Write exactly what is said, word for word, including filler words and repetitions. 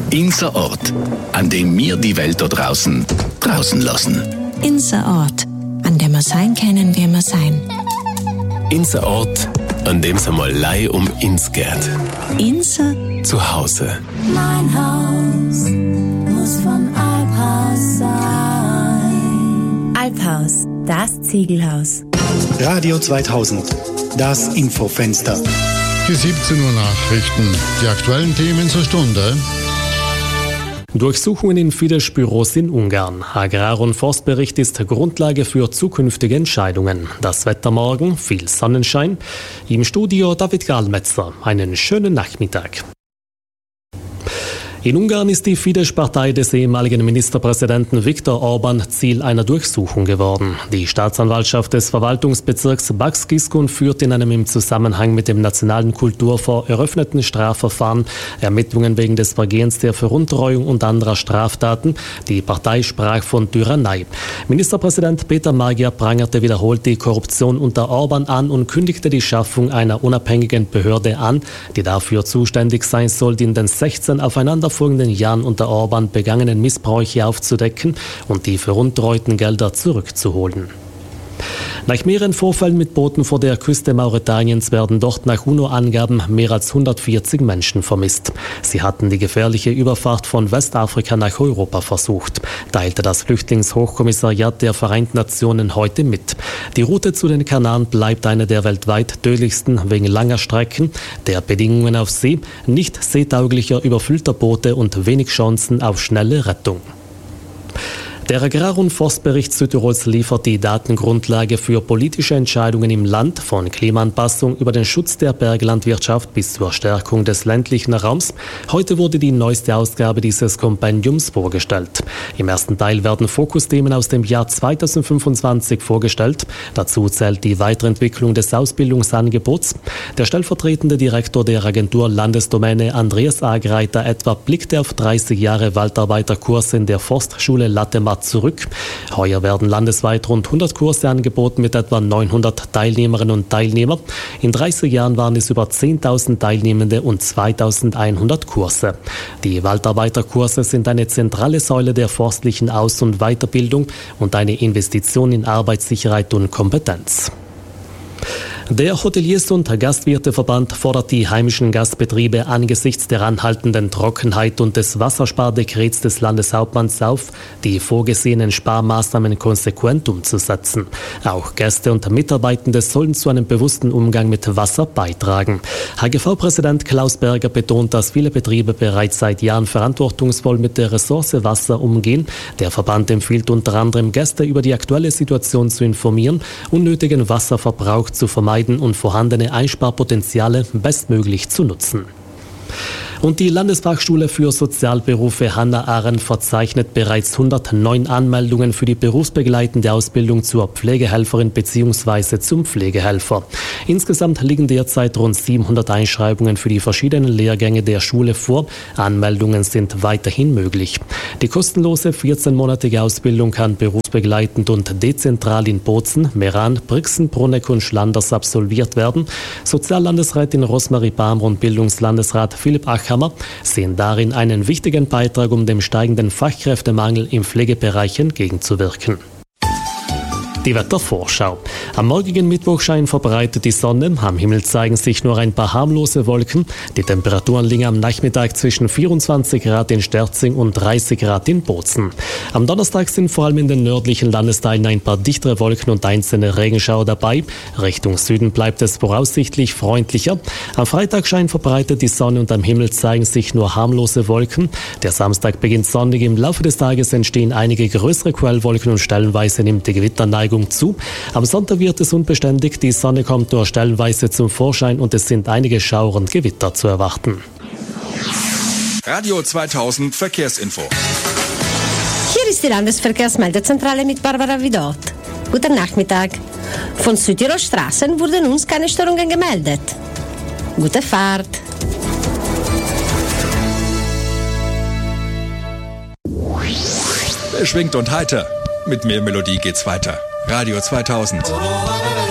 Unser Ort, an dem wir die Welt da draußen draußen lassen. Unser Ort, an dem wir sein können, wie wir sein. Unser Ort, an dem es einmal Lei um uns geht. Unser Zuhause. Mein Haus muss von Alphaus sein. Alphaus, das Ziegelhaus. Radio zweitausend, das Infofenster. Die siebzehn Uhr Nachrichten, die aktuellen Themen zur Stunde. Durchsuchungen in Fidesz-Büros in Ungarn. Agrar- und Forstbericht ist Grundlage für zukünftige Entscheidungen. Das Wetter morgen, viel Sonnenschein. Im Studio David Gallmetzer. Einen schönen Nachmittag. In Ungarn ist die Fidesz-Partei des ehemaligen Ministerpräsidenten Viktor Orban Ziel einer Durchsuchung geworden. Die Staatsanwaltschaft des Verwaltungsbezirks Bács-Kiskun führt in einem im Zusammenhang mit dem Nationalen Kulturfonds eröffneten Strafverfahren Ermittlungen wegen des Vergehens der Veruntreuung und anderer Straftaten. Die Partei sprach von Tyrannei. Ministerpräsident Peter Magyar prangerte wiederholt die Korruption unter Orban an und kündigte die Schaffung einer unabhängigen Behörde an, die dafür zuständig sein soll, in den sechzehn aufeinander folgenden Jahren unter Orban begangenen Missbräuche aufzudecken und die veruntreuten Gelder zurückzuholen. Nach mehreren Vorfällen mit Booten vor der Küste Mauretaniens werden dort nach UNO-Angaben mehr als hundertvierzig Menschen vermisst. Sie hatten die gefährliche Überfahrt von Westafrika nach Europa versucht, teilte das Flüchtlingshochkommissariat der Vereinten Nationen heute mit. Die Route zu den Kanaren bleibt eine der weltweit tödlichsten wegen langer Strecken, der Bedingungen auf See, nicht seetauglicher überfüllter Boote und wenig Chancen auf schnelle Rettung. Der Agrar- und Forstbericht Südtirols liefert die Datengrundlage für politische Entscheidungen im Land, von Klimaanpassung über den Schutz der Berglandwirtschaft bis zur Stärkung des ländlichen Raums. Heute wurde die neueste Ausgabe dieses Kompendiums vorgestellt. Im ersten Teil werden Fokusthemen aus dem Jahr zweitausendfünfundzwanzig vorgestellt. Dazu zählt die Weiterentwicklung des Ausbildungsangebots. Der stellvertretende Direktor der Agentur Landesdomäne Andreas Agreiter etwa blickte auf dreißig Jahre Waldarbeiterkurse in der Forstschule Latemat zurück. Heuer werden landesweit rund hundert Kurse angeboten mit etwa neunhundert Teilnehmerinnen und Teilnehmern. In dreißig Jahren waren es über zehntausend Teilnehmende und zweitausendeinhundert Kurse. Die Waldarbeiterkurse sind eine zentrale Säule der forstlichen Aus- und Weiterbildung und eine Investition in Arbeitssicherheit und Kompetenz. Der Hoteliers- und Gastwirteverband fordert die heimischen Gastbetriebe angesichts der anhaltenden Trockenheit und des Wasserspardekrets des Landeshauptmanns auf, die vorgesehenen Sparmaßnahmen konsequent umzusetzen. Auch Gäste und Mitarbeitende sollen zu einem bewussten Umgang mit Wasser beitragen. H G V-Präsident Klaus Berger betont, dass viele Betriebe bereits seit Jahren verantwortungsvoll mit der Ressource Wasser umgehen. Der Verband empfiehlt unter anderem, Gäste über die aktuelle Situation zu informieren, unnötigen Wasserverbrauch zu vermeiden und vorhandene Einsparpotenziale bestmöglich zu nutzen. Und die Landesfachschule für Sozialberufe Hannah Arendt verzeichnet bereits hundertneun Anmeldungen für die berufsbegleitende Ausbildung zur Pflegehelferin bzw. zum Pflegehelfer. Insgesamt liegen derzeit rund siebenhundert Einschreibungen für die verschiedenen Lehrgänge der Schule vor. Anmeldungen sind weiterhin möglich. Die kostenlose vierzehnmonatige Ausbildung kann berufsbegleitend und dezentral in Bozen, Meran, Brixen, Bruneck und Schlanders absolviert werden. Soziallandesrätin Rosmarie Bamr und Bildungslandesrat Philipp Ach sehen darin einen wichtigen Beitrag, um dem steigenden Fachkräftemangel im Pflegebereich entgegenzuwirken. Die Wettervorschau. Am morgigen Mittwoch scheint verbreitet die Sonne. Am Himmel zeigen sich nur ein paar harmlose Wolken. Die Temperaturen liegen am Nachmittag zwischen vierundzwanzig Grad in Sterzing und dreißig Grad in Bozen. Am Donnerstag sind vor allem in den nördlichen Landesteilen ein paar dichtere Wolken und einzelne Regenschauer dabei. Richtung Süden bleibt es voraussichtlich freundlicher. Am Freitag scheint verbreitet die Sonne und am Himmel zeigen sich nur harmlose Wolken. Der Samstag beginnt sonnig. Im Laufe des Tages entstehen einige größere Quellwolken und stellenweise nimmt die Gewitterneigung zu. Am Sonntag wird es unbeständig, die Sonne kommt nur stellenweise zum Vorschein und es sind einige Schauer und Gewitter zu erwarten. Radio zweitausend Verkehrsinfo. Hier ist die Landesverkehrsmeldezentrale mit Barbara Vidot. Guten Nachmittag. Von Südtirol Straßen wurden uns keine Störungen gemeldet. Gute Fahrt. Beschwingt und heiter. Mit mehr Melodie geht's weiter. Radio zweitausend.